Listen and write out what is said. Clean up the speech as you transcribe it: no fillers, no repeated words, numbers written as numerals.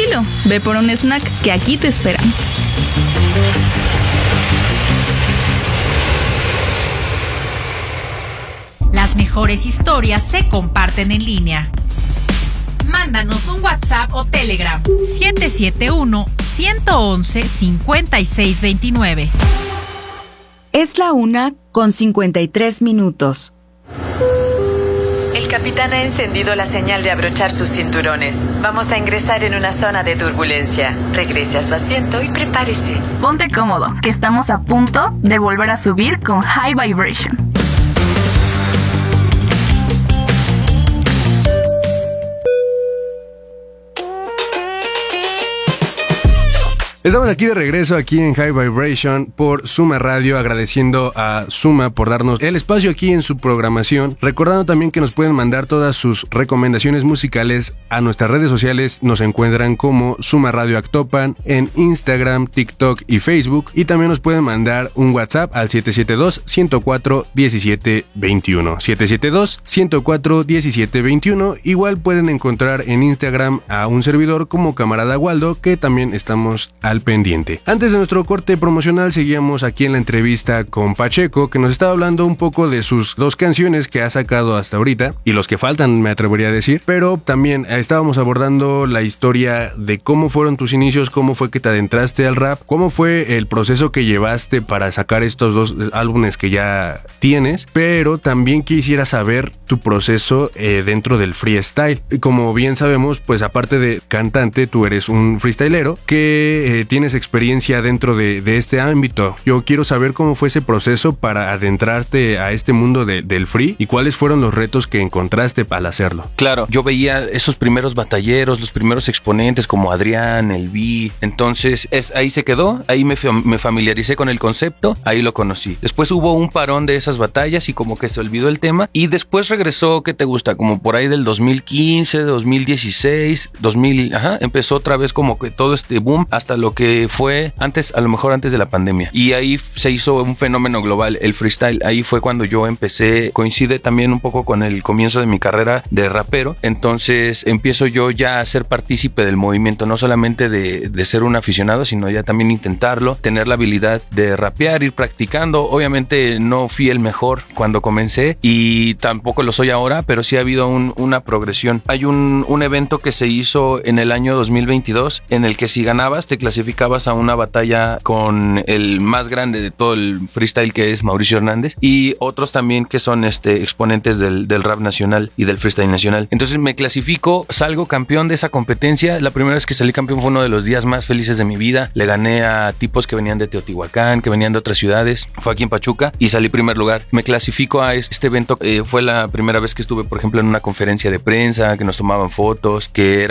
tranquilo, ve por un snack que aquí te esperamos. Las mejores historias se comparten en línea. Mándanos un WhatsApp o Telegram 771-111-5629. Es la 1:53. El capitán ha encendido la señal de abrochar sus cinturones. Vamos a ingresar en una zona de turbulencia. Regrese a su asiento y prepárese. Ponte cómodo, que estamos a punto de volver a subir con High Vibration. Estamos aquí de regreso, aquí en High Vibration por Suma Radio, agradeciendo a Suma por darnos el espacio aquí en su programación, recordando también que nos pueden mandar todas sus recomendaciones musicales a nuestras redes sociales. Nos encuentran como Suma Radio Actopan en Instagram, TikTok y Facebook, y también nos pueden mandar un WhatsApp al 772-104-1721, 772-104-1721. Igual pueden encontrar en Instagram a un servidor como Camarada Waldo, que también estamos al pendiente. Antes de nuestro corte promocional, seguíamos aquí en la entrevista con Pacheco, que nos estaba hablando un poco de sus 2 canciones que ha sacado hasta ahorita, y los que faltan, me atrevería a decir, pero también estábamos abordando la historia de cómo fueron tus inicios, cómo fue que te adentraste al rap, cómo fue el proceso que llevaste para sacar estos 2 álbumes que ya tienes, pero también quisiera saber tu proceso dentro del freestyle. Como bien sabemos, pues aparte de cantante, tú eres un freestylero que tienes experiencia dentro de este ámbito. Yo quiero saber cómo fue ese proceso para adentrarte a este mundo del free y cuáles fueron los retos que encontraste al hacerlo. Claro, yo veía esos primeros batalleros, los primeros exponentes como Adrián, el B, entonces ahí se quedó, ahí me familiaricé con el concepto, ahí lo conocí. Después hubo un parón de esas batallas y como que se olvidó el tema, y después regresó, ¿qué te gusta? Como por ahí del 2015, 2016, empezó otra vez como que todo este boom hasta lo que fue antes, a lo mejor antes de la pandemia, y ahí se hizo un fenómeno global, el freestyle. Ahí fue cuando yo empecé, coincide también un poco con el comienzo de mi carrera de rapero, entonces empiezo yo ya a ser partícipe del movimiento, no solamente de ser un aficionado, sino ya también intentarlo, tener la habilidad de rapear, ir practicando. Obviamente no fui el mejor cuando comencé y tampoco lo soy ahora, pero sí ha habido una progresión. Hay un evento que se hizo en el año 2022 en el que si ganabas te clasificabas a una batalla con el más grande de todo el freestyle, que es Mauricio Hernández, y otros también que son exponentes del rap nacional y del freestyle nacional. Entonces me clasifico, salgo campeón de esa competencia. La primera vez que salí campeón fue uno de los días más felices de mi vida. Le gané a tipos que venían de Teotihuacán, que venían de otras ciudades. Fue aquí en Pachuca y salí primer lugar. Me clasifico a este evento. Fue la primera vez que estuve, por ejemplo, en una conferencia de prensa, que nos tomaban fotos, que